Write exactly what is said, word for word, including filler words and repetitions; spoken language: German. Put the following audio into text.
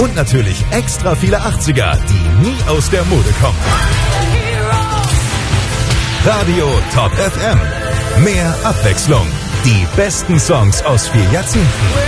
Und natürlich extra viele achtziger, die nie aus der Mode kommen. Radio Top F M. Mehr Abwechslung. Die besten Songs aus vier Jahrzehnten.